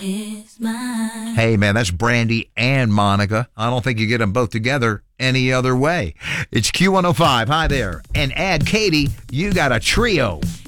is mine. Hey, man, that's Brandy and Monica. I don't think you get them both together any other way. It's Q105. Hi there. And add Katie. You got a trio.